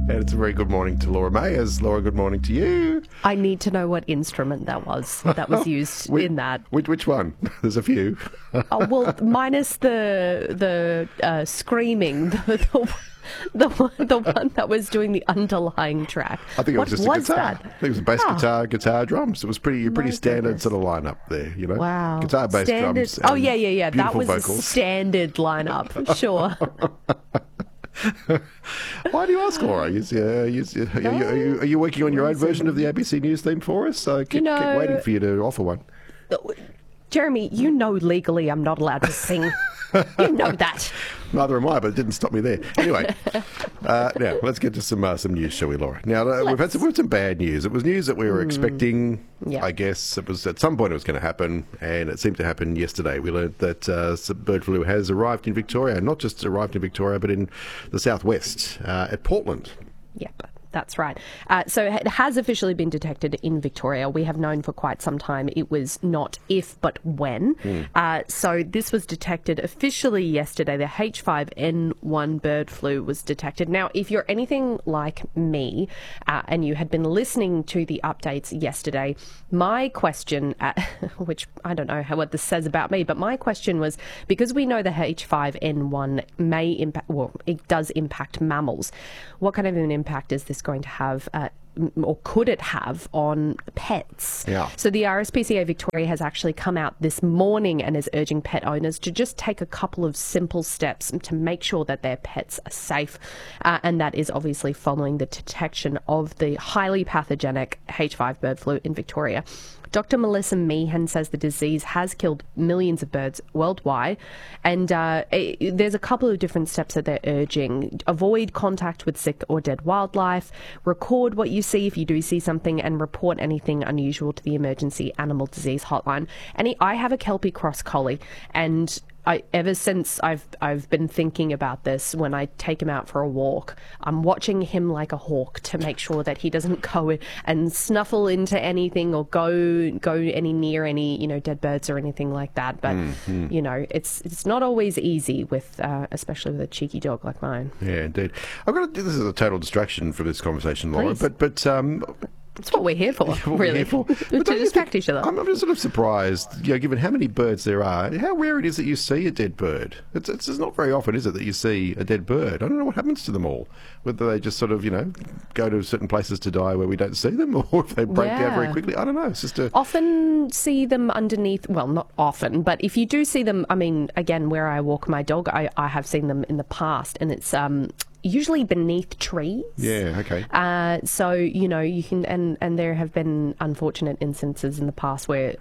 And it's a very good morning to Laura Mayers. Laura, good morning to you. I need to know what instrument that was used in that. Which one? There's a few. Oh, well, minus the screaming, the one that was doing the underlying track. I think it was just a guitar. That? I think it was a bass guitar, drums. It was pretty standard sort of lineup there, you know. Wow. Guitar, bass, drums. Oh, yeah. That was vocals. a standard lineup, sure. Why do you ask, Laura? Are you working on your own version of the ABC News theme for us? So keep waiting for you to offer one. Jeremy, you know legally I'm not allowed to sing. You know that. Neither am I, but it didn't stop me there. Anyway, now let's get to some news, shall we, Laura? Now, we've had some bad news. It was news that we were expecting. Yeah. I guess it was at some point it was going to happen, and it seemed to happen yesterday. We learned that some bird flu has arrived in Victoria, not just arrived in Victoria, but in the southwest at Portland. Yep. That's right. So it has officially been detected in Victoria. We have known for quite some time it was not if, but when. So this was detected officially yesterday. The H5N1 bird flu was detected. Now, if you're anything like me and you had been listening to the updates yesterday, my question, which I don't know what this says about me, but my question was, because we know the H5N1 may impact, well, it does impact mammals, what kind of an impact is this going to have, or could it have, on pets? Yeah. So the RSPCA Victoria has actually come out this morning and is urging pet owners to just take a couple of simple steps to make sure that their pets are safe. And that is obviously following the detection of the highly pathogenic H5 bird flu in Victoria. Dr. Melissa Meehan says the disease has killed millions of birds worldwide, and there's a couple of different steps that they're urging. Avoid contact with sick or dead wildlife, record what you see if you do see something, and report anything unusual to the Emergency Animal Disease Hotline. And I have a Kelpie Cross Collie, and ever since I've been thinking about this, when I take him out for a walk, I'm watching him like a hawk to make sure that he doesn't go and snuffle into anything or go any near any dead birds or anything like that. But it's not always easy with especially with a cheeky dog like mine. Yeah, indeed. I've got to do this as a total distraction for this conversation, Laura. Please. But That's what we're here for, really. To distract each other. I'm just sort of surprised, given how many birds there are, how rare it is that you see a dead bird. It's not very often, is it, that you see a dead bird? I don't know what happens to them all. Whether they just sort of, go to certain places to die where we don't see them, or if they break down very quickly. I don't know. It's just often see them underneath, well, not often, but if you do see them, I mean, again, where I walk my dog, I have seen them in the past, and it's usually beneath trees. Yeah, okay. So, you can, and there have been unfortunate instances in the past where,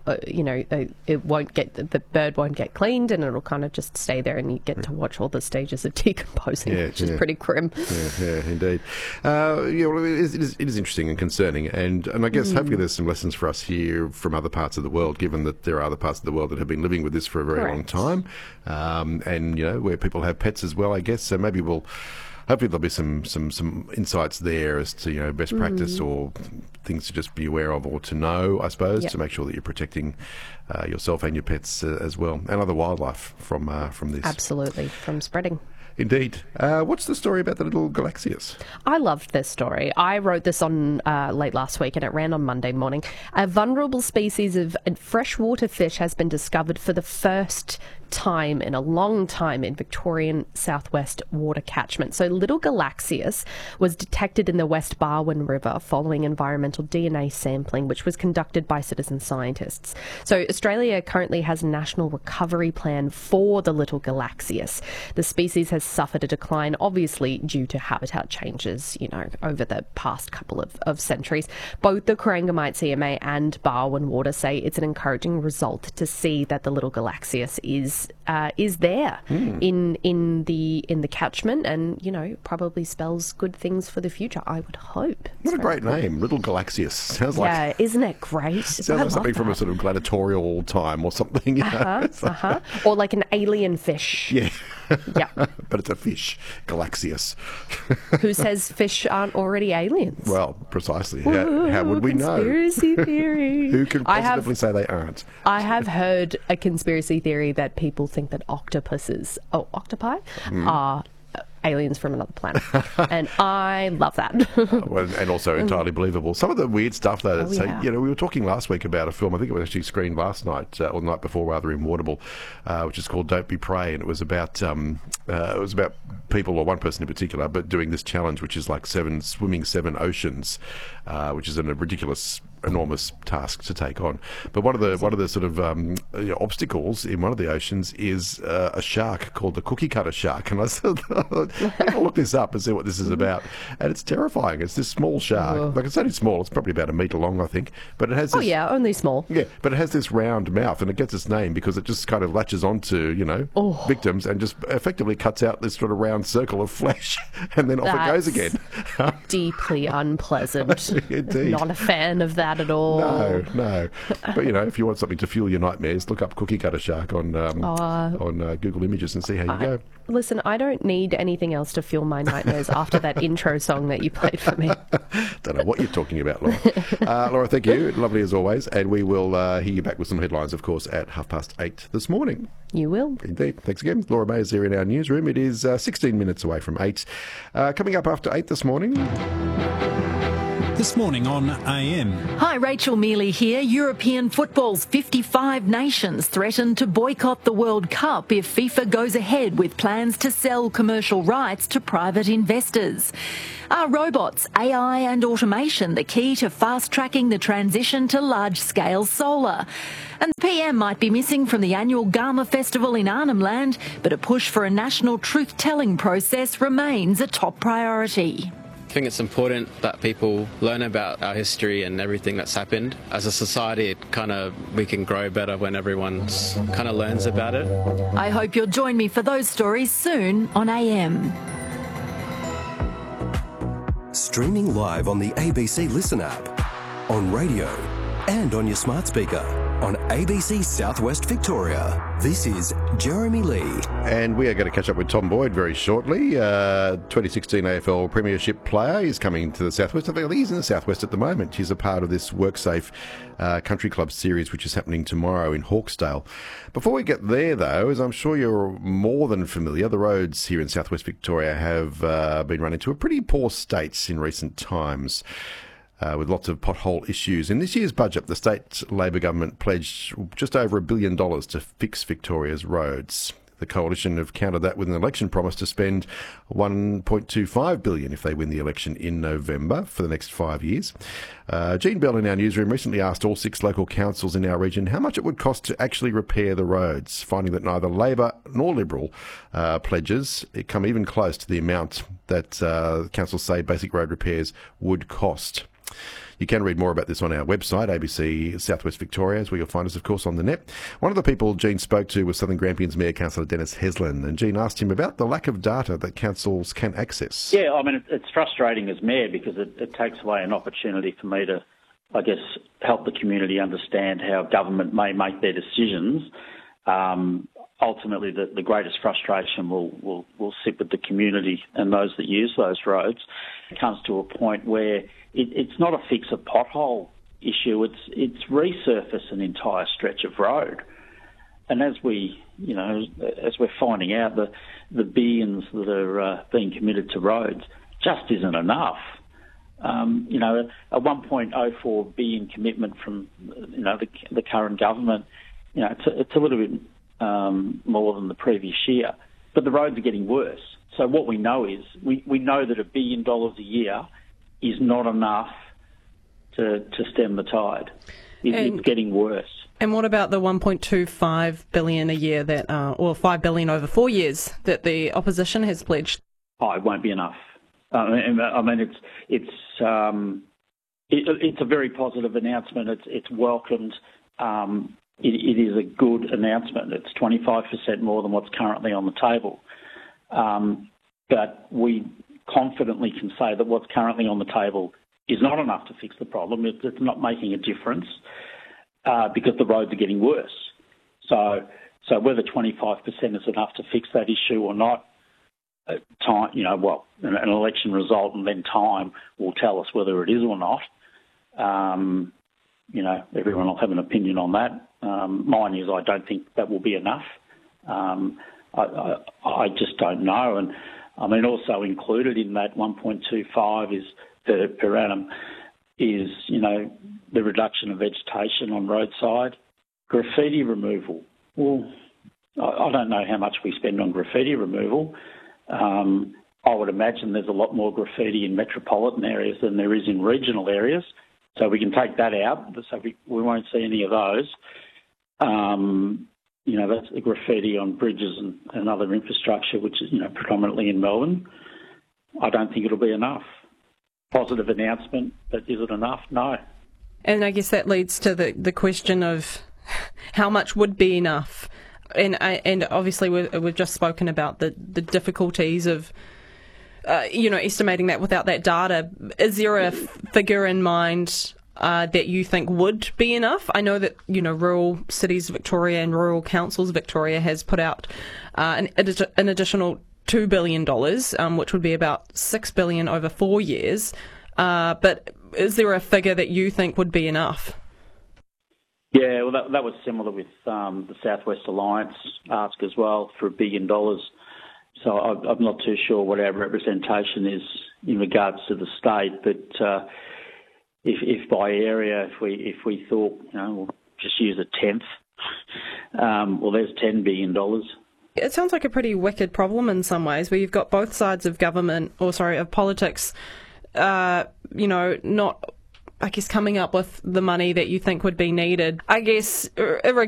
it won't get, the bird won't get cleaned and it'll kind of just stay there, and you get to watch all the stages of decomposing, which is pretty grim. Yeah, indeed. Well, it is interesting and concerning, and I guess hopefully there's some lessons for us here from other parts of the world, given that there are other parts of the world that have been living with this for a very long time, and, where people have pets as well, I guess, so maybe hopefully there'll be some insights there as to best practice or things to just be aware of or to know, I suppose, to make sure that you're protecting yourself and your pets as well, and other wildlife from this. Absolutely, from spreading. Indeed. What's the story about the little Galaxius? I loved this story. I wrote this on late last week, and it ran on Monday morning. A vulnerable species of freshwater fish has been discovered for the first time in a long time in Victorian southwest water catchment. So little Galaxius was detected in the West Barwon River following environmental DNA sampling, which was conducted by citizen scientists. So Australia currently has a national recovery plan for the little Galaxius. The species has suffered a decline, obviously due to habitat changes, over the past couple of centuries. Both the Corangamite CMA and Barwon Water say it's an encouraging result to see that the little Galaxius is there in the catchment, and probably spells good things for the future, I would hope. What a great name, Little Galaxius. Sounds like, isn't it great? Sounds like something from a sort of gladiatorial time or something. Or like an alien fish. Yeah. Yeah. But it's a fish, Galaxius. Who says fish aren't already aliens? Well, precisely. How would we know? Conspiracy theory. Who can positively say they aren't? I have heard a conspiracy theory that people think that octopi are aliens from another planet. And I love that. And also entirely believable. Some of the weird stuff, though, we were talking last week about a film, I think it was actually screened last night, or the night before, rather, in Waterville, which is called Don't Be Prey, and it was about people, or one person in particular, but doing this challenge, which is like swimming 7 oceans, which is a ridiculous, enormous task to take on. But one of the sort of obstacles in one of the oceans is a shark called the cookie cutter shark. And I said, I'll look this up and see what this is about. And it's terrifying. It's this small shark. Like, it's only small. It's probably about a metre long, I think. But it has this, only small. Yeah, but it has this round mouth, and it gets its name because it just kind of latches onto, victims and just effectively cuts out this sort of round circle of flesh, and then off it goes again. Deeply unpleasant. Indeed. Not a fan of that at all. No. But, if you want something to fuel your nightmares, look up cookie cutter shark on Google Images and see how you go. Listen, I don't need anything else to fuel my nightmares after that intro song that you played for me. Don't know what you're talking about, Laura. Laura, thank you. Lovely as always. And we will hear you back with some headlines, of course, at 8:30 this morning. You will. Indeed. Thanks again. Laura May is here in our newsroom. It is 16 minutes away from 8. Coming up after 8 this morning. This morning on AM. Hi, Rachel Mealy here. European football's 55 nations threaten to boycott the World Cup if FIFA goes ahead with plans to sell commercial rights to private investors. Are robots, AI and automation the key to fast-tracking the transition to large-scale solar? And the PM might be missing from the annual Garma Festival in Arnhem Land, but a push for a national truth-telling process remains a top priority. I think it's important that people learn about our history and everything that's happened. As a society, we can grow better when everyone kind of learns about it. I hope you'll join me for those stories soon on AM. Streaming live on the ABC Listen app, on radio and on your smart speaker. On ABC Southwest Victoria, this is Jeremy Lee. And we are going to catch up with Tom Boyd very shortly. 2016 AFL Premiership player is coming to the Southwest. I think he's in the Southwest at the moment. He's a part of this WorkSafe Country Club series, which is happening tomorrow in Hawkesdale. Before we get there, though, as I'm sure you're more than familiar, the roads here in Southwest Victoria have been run into a pretty poor state in recent times. With lots of pothole issues. In this year's budget, the state Labor government pledged just over $1 billion to fix Victoria's roads. The coalition have countered that with an election promise to spend $1.25 billion if they win the election in November for the next 5 years. Jean Bell in our newsroom recently asked all 6 local councils in our region how much it would cost to actually repair the roads, finding that neither Labor nor Liberal pledges come even close to the amount that councils say basic road repairs would cost. You can read more about this on our website, ABC Southwest Victoria, where you'll find us, of course, on the net. One of the people Jean spoke to was Southern Grampians Mayor Councillor Dennis Heslin, and Jean asked him about the lack of data that councils can access. Yeah, I mean, it's frustrating as Mayor because it takes away an opportunity for me to, I guess, help the community understand how government may make their decisions. Ultimately, the greatest frustration will sit with the community and those that use those roads. It comes to a point where it's not a fix a pothole issue. It's resurface an entire stretch of road. And as we're finding out, the billions that are being committed to roads just isn't enough. A 1.04 billion commitment from the current government, it's a little bit more than the previous year, but the roads are getting worse. So what we know is we know that $1 billion a year is not enough to stem the tide. It's getting worse. And what about the $1.25 billion a year that, or $5 billion over 4 years that the opposition has pledged? Oh, it won't be enough. I mean, it's a very positive announcement. It's welcomed. It is a good announcement. It's 25% more than what's currently on the table. But we confidently can say that what's currently on the table is not enough to fix the problem. It's not making a difference because the roads are getting worse. So whether 25% is enough to fix that issue or not, an election result and then time will tell us whether it is or not. Everyone will have an opinion on that. Mine is I don't think that will be enough. I just don't know. And I mean, also included in that 1.25 is per annum is, the reduction of vegetation on roadside, graffiti removal. Well, I don't know how much we spend on graffiti removal. I would imagine there's a lot more graffiti in metropolitan areas than there is in regional areas. So we can take that out, so we won't see any of those. That's the graffiti on bridges and other infrastructure, which is, predominantly in Melbourne. I don't think it'll be enough. Positive announcement, but is it enough? No. And I guess that leads to the question of how much would be enough. And obviously we've just spoken about the difficulties of estimating that without that data. Is there a figure in mind that you think would be enough? I know that Rural Cities Victoria and Rural Councils Victoria has put out an additional $2 billion, which would be about $6 billion over 4 years. But is there a figure that you think would be enough? Yeah, well, that was similar with the Southwest Alliance ask as well for $1 billion. So I'm not too sure what our representation is in regards to the state, but if by area, if we thought, we'll just use a tenth, well, there's $10 billion. It sounds like a pretty wicked problem in some ways, where you've got both sides of of politics, not, I guess, coming up with the money that you think would be needed. I guess,